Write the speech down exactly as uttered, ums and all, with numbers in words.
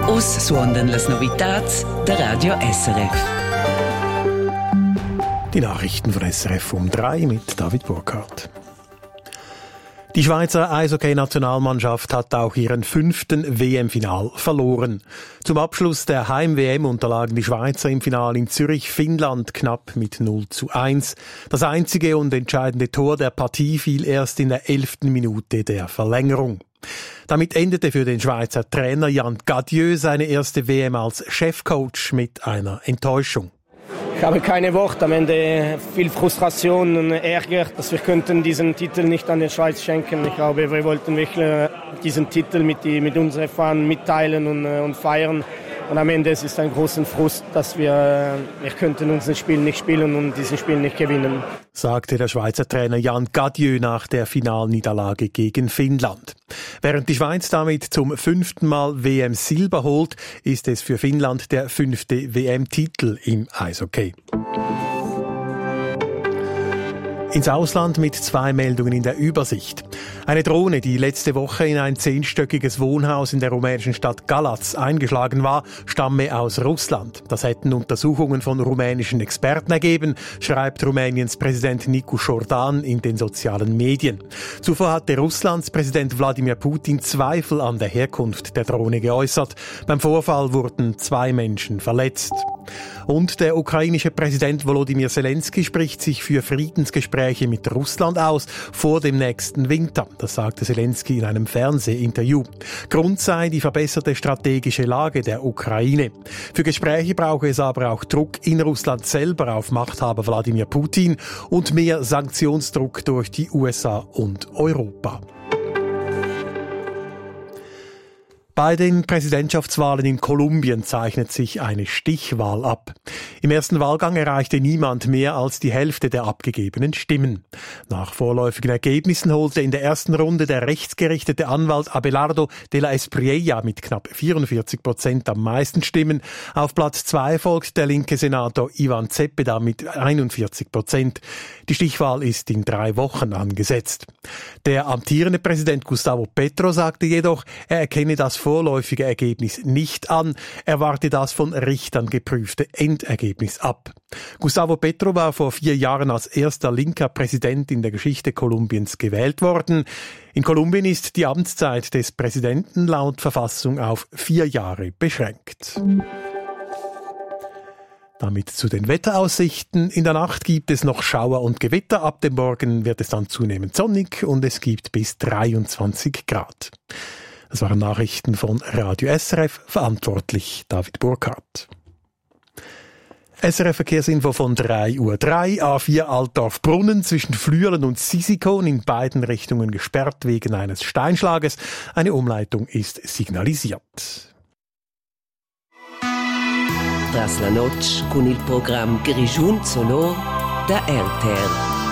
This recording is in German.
Us suondan las novitats der Radio S R F. Die Nachrichten von S R F um drei mit David Burkhardt. Die Schweizer Eishockey-Nationalmannschaft hat auch ihren fünften W M-Final verloren. Zum Abschluss der Heim-W M unterlagen die Schweizer im Finale in Zürich Finnland knapp mit null zu eins. Das einzige und entscheidende Tor der Partie fiel erst in der elften Minute der Verlängerung. Damit endete für den Schweizer Trainer Jan Gadieu seine erste W M als Chefcoach mit einer Enttäuschung. Ich habe keine Worte, am Ende viel Frustration und Ärger, dass wir könnten diesen Titel nicht an der Schweiz schenken. Ich glaube, wir wollten wirklich diesen Titel mit, die, mit unseren Fans mitteilen und, und feiern. Und am Ende ist es ein großer Frust, dass wir, wir könnten unser Spiel nicht spielen und dieses Spiel nicht gewinnen. Sagte der Schweizer Trainer Jan Gadieu nach der Finalniederlage gegen Finnland. Während die Schweiz damit zum fünften Mal W M Silber holt, ist es für Finnland der fünfte W M-Titel im Eishockey. Ins Ausland mit zwei Meldungen in der Übersicht. Eine Drohne, die letzte Woche in ein zehnstöckiges Wohnhaus in der rumänischen Stadt Galați eingeschlagen war, stamme aus Russland. Das hätten Untersuchungen von rumänischen Experten ergeben, schreibt Rumäniens Präsident Nicu Jordan in den sozialen Medien. Zuvor hatte Russlands Präsident Wladimir Putin Zweifel an der Herkunft der Drohne geäußert. Beim Vorfall wurden zwei Menschen verletzt. Und der ukrainische Präsident Volodymyr Zelensky spricht sich für Friedensgespräche mit Russland aus vor dem nächsten Winter. Das sagte Zelensky in einem Fernsehinterview. Grund sei die verbesserte strategische Lage der Ukraine. Für Gespräche brauche es aber auch Druck in Russland selber auf Machthaber Wladimir Putin und mehr Sanktionsdruck durch die U S A und Europa. Bei den Präsidentschaftswahlen in Kolumbien zeichnet sich eine Stichwahl ab. Im ersten Wahlgang erreichte niemand mehr als die Hälfte der abgegebenen Stimmen. Nach vorläufigen Ergebnissen holte in der ersten Runde der rechtsgerichtete Anwalt Abelardo de la Espriella mit knapp vierundvierzig Prozent am meisten Stimmen. Auf Platz zwei folgt der linke Senator Ivan Cepeda mit einundvierzig Prozent. Die Stichwahl ist in drei Wochen angesetzt. Der amtierende Präsident Gustavo Petro sagte jedoch, er erkenne das vorläufige Ergebnis nicht an, er warte das von Richtern geprüfte Endergebnis ab. Gustavo Petro war vor vier Jahren als erster linker Präsident in der Geschichte Kolumbiens gewählt worden. In Kolumbien ist die Amtszeit des Präsidenten laut Verfassung auf vier Jahre beschränkt. Damit zu den Wetteraussichten. In der Nacht gibt es noch Schauer und Gewitter. Ab dem Morgen wird es dann zunehmend sonnig und es gibt bis dreiundzwanzig Grad. Das waren Nachrichten von Radio S R F, verantwortlich David Burkhardt. S R F-Verkehrsinfo von drei Uhr drei, A vier Altdorf-Brunnen zwischen Flüelen und Sisikon in beiden Richtungen gesperrt wegen eines Steinschlages. Eine Umleitung ist signalisiert. Tras la noche con il programma Grigiun Sonor da R T L.